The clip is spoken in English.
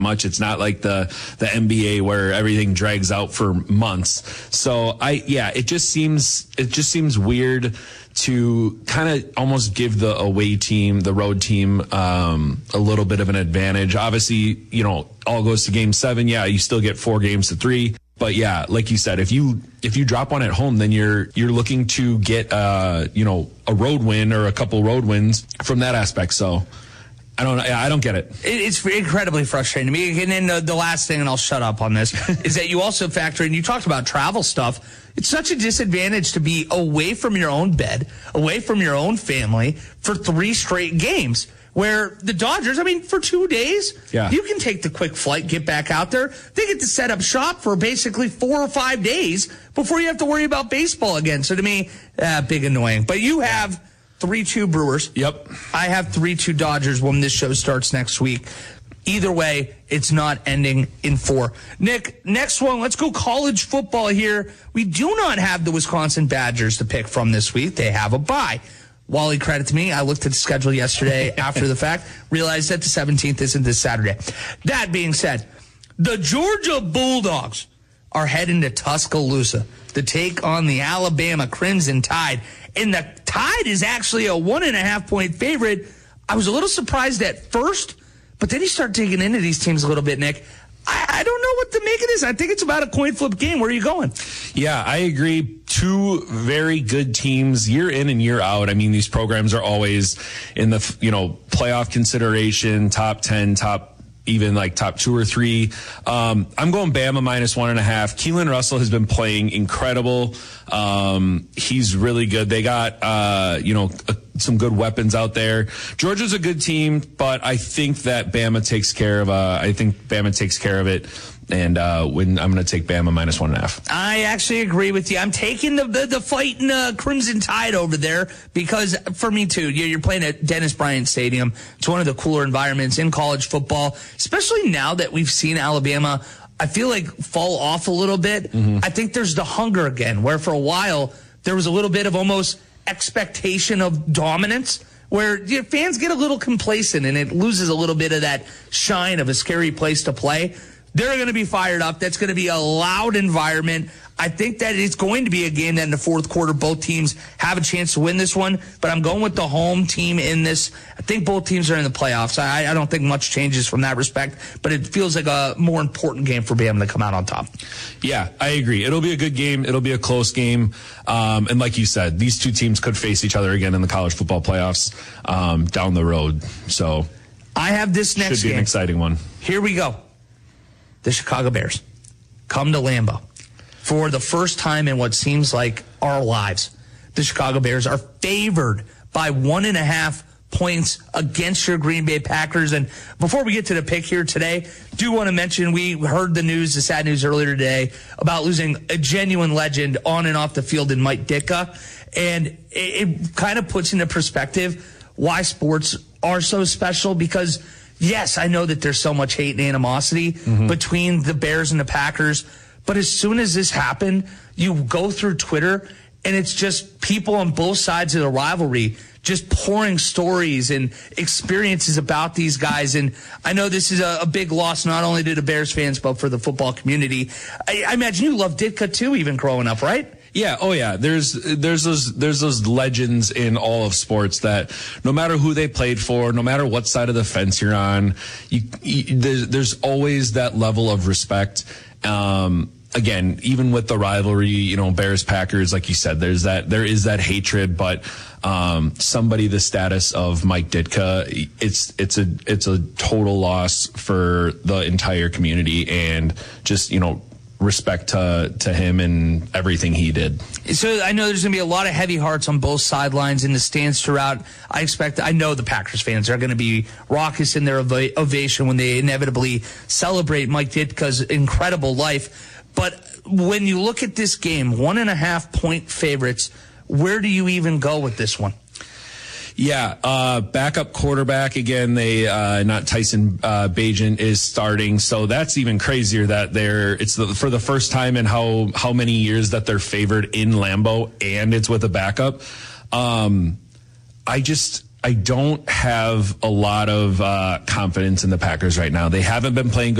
much. It's not like the NBA where everything drags out for months. So it just seems weird to kind of almost give the away team, the road team, a little bit of an advantage. Obviously, all goes to game 7. Yeah, you still get 4 games to 3. But yeah, like you said, if you drop one at home, then you're looking to get a road win or a couple road wins from that aspect. So I don't get it. It's incredibly frustrating to me. And then the last thing, and I'll shut up on this, is that you also factor in, you talked about travel stuff. It's such a disadvantage to be away from your own bed, away from your own family for 3 straight games. Where the Dodgers, for 2 days, you can take the quick flight, get back out there. They get to set up shop for basically 4 or 5 days before you have to worry about baseball again. So to me, big annoying. But you have 3-2 Brewers. Yep. I have 3-2 Dodgers when this show starts next week. Either way, it's not ending in 4. Nick, next one, let's go college football here. We do not have the Wisconsin Badgers to pick from this week. They have a bye. Wally, credit to me, I looked at the schedule yesterday after the fact, realized that the 17th isn't this Saturday. That being said, the Georgia Bulldogs are heading to Tuscaloosa to take on the Alabama Crimson Tide. And the Tide is actually a 1.5-point favorite. I was a little surprised at first, but then you start digging into these teams a little bit, Nick. I don't know what to make of this. I think it's about a coin flip game. Where are you going? Yeah, I agree. 2 very good teams year in and year out. These programs are always in the, playoff consideration, top 10, even like top 2 or 3. I'm going Bama minus 1.5. Keelan Russell has been playing incredible. He's really good. They got, some good weapons out there. Georgia's a good team, but I think that Bama takes care of it. And I'm going to take Bama minus 1.5. I actually agree with you. I'm taking the fighting Crimson Tide over there because for me too, you're playing at Dennis Bryant Stadium. It's one of the cooler environments in college football, especially now that we've seen Alabama, I feel like, fall off a little bit. Mm-hmm. I think there's the hunger again, where for a while there was a little bit of almost expectation of dominance, where fans get a little complacent and it loses a little bit of that shine of a scary place to play. They're going to be fired up. That's going to be a loud environment. I think that it's going to be a game that in the fourth quarter, both teams have a chance to win this one, but I'm going with the home team in this. I think both teams are in the playoffs. I don't think much changes from that respect, but it feels like a more important game for Bama to come out on top. Yeah, I agree. It'll be a good game. It'll be a close game. And like you said, these 2 teams could face each other again in the college football playoffs down the road. So I have this next game. Should be an exciting one. Here we go. The Chicago Bears come to Lambeau for the first time in what seems like our lives. The Chicago Bears are favored by 1.5 points against your Green Bay Packers. And before we get to the pick here today, do want to mention we heard the sad news earlier today about losing a genuine legend on and off the field in Mike Ditka. And it kind of puts into perspective why sports are so special, because yes, I know that there's so much hate and animosity between the Bears and the Packers, but as soon as this happened, you go through Twitter, and it's just people on both sides of the rivalry just pouring stories and experiences about these guys. And I know this is a big loss, not only to the Bears fans, but for the football community. I imagine you loved Ditka too, even growing up, right? Yeah. Oh, yeah. There's those legends in all of sports that no matter who they played for, no matter what side of the fence you're on, there's always that level of respect. Again, even with the rivalry, Bears Packers, like you said, there is that hatred, but somebody the status of Mike Ditka, it's a total loss for the entire community, and just respect to him and everything he did. So I know there's going to be a lot of heavy hearts on both sidelines in the stands throughout. I know the Packers fans are going to be raucous in their ovation when they inevitably celebrate Mike Ditka's incredible life. But when you look at this game, 1.5 point favorites, where do you even go with this one? Yeah, backup quarterback again. Not Tyson Bagent is starting, so that's even crazier. That it's for the first time in how many years that they're favored in Lambeau, and it's with a backup. I don't have a lot of confidence in the Packers right now. They haven't been playing good